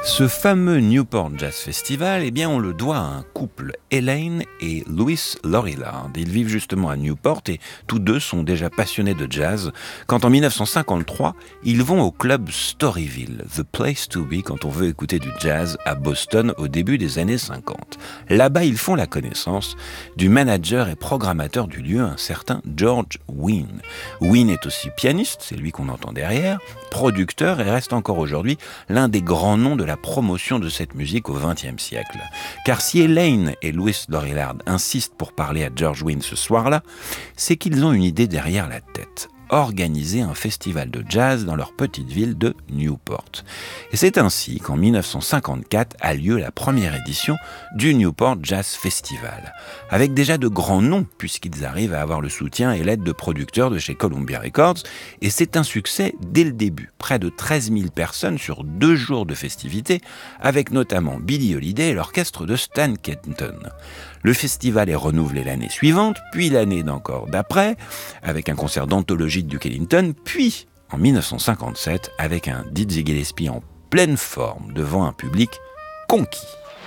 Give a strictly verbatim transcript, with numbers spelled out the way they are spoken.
Ce fameux Newport Jazz Festival, eh bien, on le doit à un couple, Elaine et Louis Lorillard. Ils vivent justement à Newport et tous deux sont déjà passionnés de jazz quand en dix-neuf cent cinquante-trois, ils vont au club Storyville, the place to be quand on veut écouter du jazz à Boston au début des années cinquante. Là-bas, ils font la connaissance du manager et programmateur du lieu, un certain George Wein. Wein est aussi pianiste, c'est lui qu'on entend derrière, producteur et reste encore aujourd'hui l'un des grands noms de la promotion de cette musique au vingtième siècle. Car si Elaine et Louis Lorillard insistent pour parler à George Wein ce soir-là, c'est qu'ils ont une idée derrière la tête. Organiser un festival de jazz dans leur petite ville de Newport. Et c'est ainsi qu'en dix-neuf cent cinquante-quatre a lieu la première édition du Newport Jazz Festival, avec déjà de grands noms puisqu'ils arrivent à avoir le soutien et l'aide de producteurs de chez Columbia Records, et c'est un succès dès le début. Près de treize mille personnes sur deux jours de festivités, avec notamment Billie Holiday et l'orchestre de Stan Kenton. Le festival est renouvelé l'année suivante, puis l'année d'encore d'après, avec un concert d'anthologie de Duke Ellington, puis en dix-neuf cent cinquante-sept avec un Dizzy Gillespie en pleine forme devant un public conquis.